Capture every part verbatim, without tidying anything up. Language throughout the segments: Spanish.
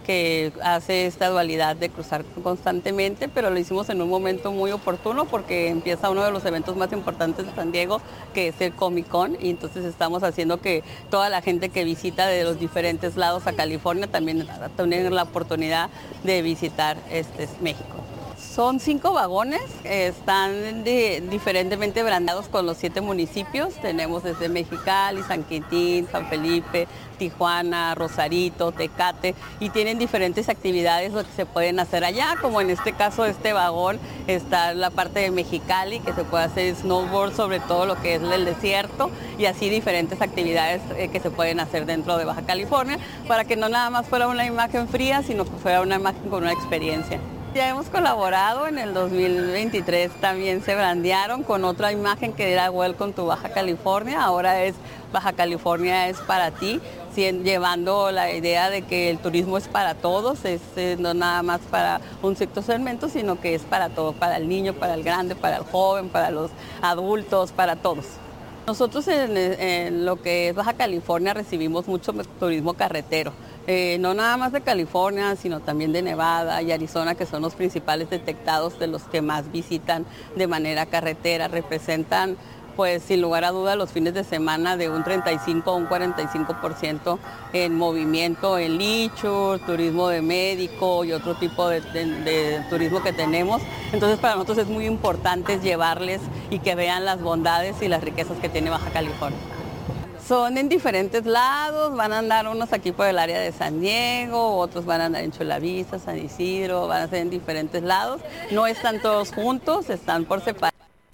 que hace esta dualidad de cruzar constantemente, pero lo hicimos en un momento muy oportuno porque empieza uno de los eventos más importantes de San Diego, que es el Comic Con, y entonces estamos haciendo que toda la gente que visita de los diferentes lados a California también tenga la oportunidad de visitar este México. Son cinco vagones, están de, diferentemente brandados con los siete municipios. Tenemos desde Mexicali, San Quintín, San Felipe, Tijuana, Rosarito, Tecate, y tienen diferentes actividades que se pueden hacer allá, como en este caso este vagón está la parte de Mexicali, que se puede hacer snowboard sobre todo lo que es el desierto, y así diferentes actividades que se pueden hacer dentro de Baja California, para que no nada más fuera una imagen fría, sino que fuera una imagen con una experiencia. Ya hemos colaborado, en el dos mil veintitrés también se brandearon con otra imagen que era Welcome to Baja California, ahora es Baja California es para ti, llevando la idea de que el turismo es para todos, es no nada más para un cierto segmento, sino que es para todo, para el niño, para el grande, para el joven, para los adultos, para todos. Nosotros en, en lo que es Baja California recibimos mucho turismo carretero. Eh, no nada más de California, sino también de Nevada y Arizona, que son los principales detectados de los que más visitan de manera carretera. Representan, pues sin lugar a duda, los fines de semana de un treinta y cinco a un cuarenta y cinco por ciento en movimiento, en leisure, turismo de médico y otro tipo de, de, de turismo que tenemos. Entonces para nosotros es muy importante llevarles y que vean las bondades y las riquezas que tiene Baja California. Son en diferentes lados, van a andar unos aquí por el área de San Diego, otros van a andar en Chula Vista, San Isidro, van a ser en diferentes lados. No están todos juntos, están por separado.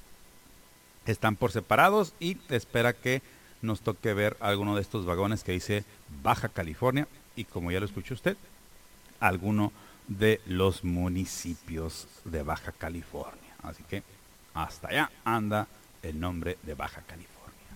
Están por separados y espera que nos toque ver alguno de estos vagones que dice Baja California y, como ya lo escuchó usted, alguno de los municipios de Baja California. Así que hasta allá anda el nombre de Baja California.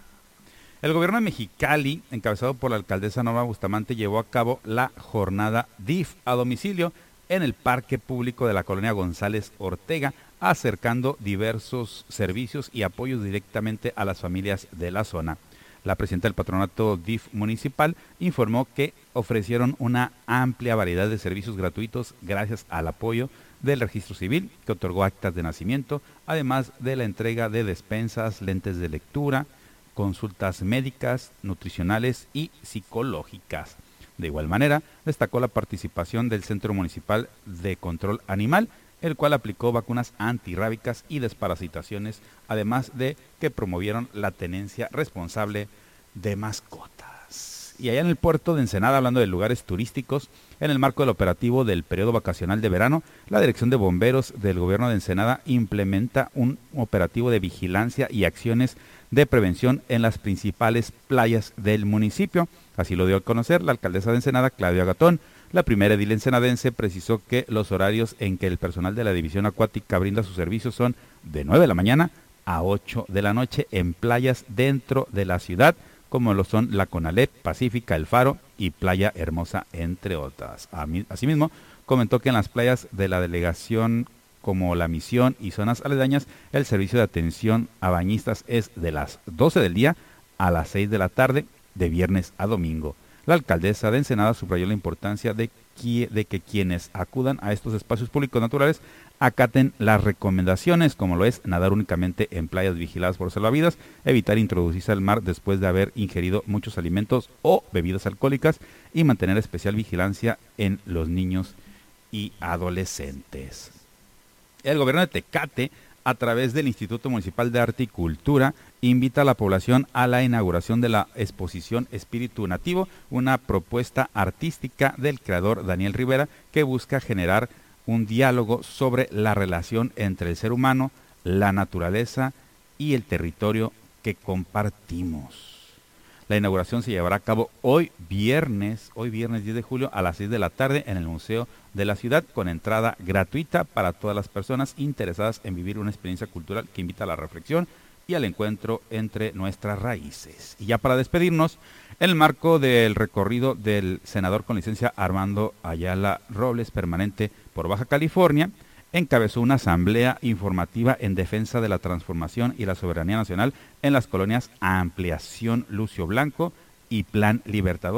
El gobierno de Mexicali, encabezado por la alcaldesa Norma Bustamante, llevó a cabo la jornada D I F a domicilio en el parque público de la colonia González Ortega, acercando diversos servicios y apoyos directamente a las familias de la zona. La presidenta del patronato D I F municipal informó que ofrecieron una amplia variedad de servicios gratuitos gracias al apoyo del registro civil, que otorgó actas de nacimiento, además de la entrega de despensas, lentes de lectura, consultas médicas, nutricionales y psicológicas. De igual manera, destacó la participación del Centro Municipal de Control Animal, el cual aplicó vacunas antirrábicas y desparasitaciones, además de que promovieron la tenencia responsable de mascotas. Y allá en el puerto de Ensenada, hablando de lugares turísticos, en el marco del operativo del periodo vacacional de verano, la Dirección de Bomberos del Gobierno de Ensenada implementa un operativo de vigilancia y acciones de prevención en las principales playas del municipio. Así lo dio a conocer la alcaldesa de Ensenada, Claudia Gatón. La primera edil ensenadense precisó que los horarios en que el personal de la División Acuática brinda sus servicios son de nueve de la mañana a ocho de la noche en playas dentro de la ciudad, como lo son la Conalep, Pacífica, El Faro y Playa Hermosa, entre otras. Asimismo, comentó que en las playas de la delegación como La Misión y zonas aledañas, el servicio de atención a bañistas es de las doce del día a las seis de la tarde, de viernes a domingo. La alcaldesa de Ensenada subrayó la importancia de que, de que quienes acudan a estos espacios públicos naturales acaten las recomendaciones, como lo es nadar únicamente en playas vigiladas por salvavidas, evitar introducirse al mar después de haber ingerido muchos alimentos o bebidas alcohólicas y mantener especial vigilancia en los niños y adolescentes. El gobierno de Tecate, a través del Instituto Municipal de Arte y Cultura, invita a la población a la inauguración de la exposición Espíritu Nativo, una propuesta artística del creador Daniel Rivera que busca generar un diálogo sobre la relación entre el ser humano, la naturaleza y el territorio que compartimos. La inauguración se llevará a cabo hoy viernes, hoy viernes diez de julio a las seis de la tarde en el Museo de la Ciudad, con entrada gratuita para todas las personas interesadas en vivir una experiencia cultural que invita a la reflexión y al encuentro entre nuestras raíces. Y ya para despedirnos, en el marco del recorrido del senador con licencia Armando Ayala Robles, permanente por Baja California, encabezó una asamblea informativa en defensa de la transformación y la soberanía nacional en las colonias Ampliación Lucio Blanco y Plan Libertador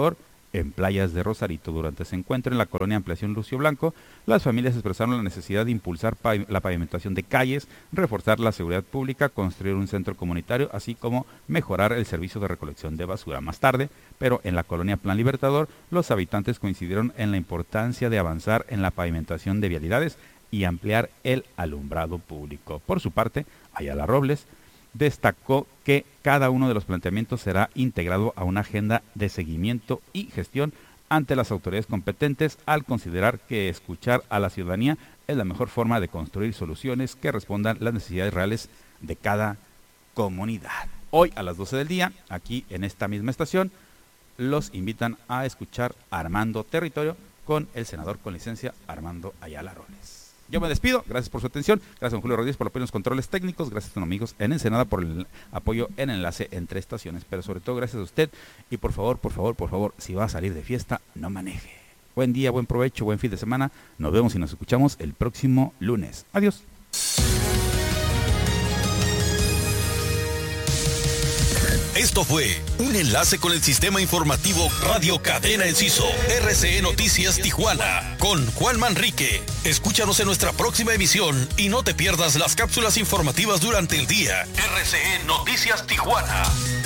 en Playas de Rosarito. Durante ese encuentro en la colonia Ampliación Lucio Blanco, las familias expresaron la necesidad de impulsar pav- la pavimentación de calles, reforzar la seguridad pública, construir un centro comunitario, así como mejorar el servicio de recolección de basura. Más tarde, pero en la colonia Plan Libertador, los habitantes coincidieron en la importancia de avanzar en la pavimentación de vialidades y ampliar el alumbrado público. Por su parte, Ayala Robles destacó que cada uno de los planteamientos será integrado a una agenda de seguimiento y gestión ante las autoridades competentes, al considerar que escuchar a la ciudadanía es la mejor forma de construir soluciones que respondan a las necesidades reales de cada comunidad. Hoy a las doce del día, aquí en esta misma estación, los invitan a escuchar Armando Territorio con el senador con licencia Armando Ayala Robles. Yo me despido, gracias por su atención, gracias a don Julio Rodríguez por los controles técnicos, gracias a los amigos en Ensenada por el apoyo en enlace entre estaciones, pero sobre todo gracias a usted y por favor, por favor, por favor, si va a salir de fiesta, no maneje. Buen día, buen provecho, buen fin de semana, nos vemos y nos escuchamos el próximo lunes. Adiós. Esto fue un enlace con el sistema informativo Radio Cadena Enciso, R C E Noticias Tijuana, con Juan Manrique. Escúchanos en nuestra próxima emisión y no te pierdas las cápsulas informativas durante el día. R C E Noticias Tijuana.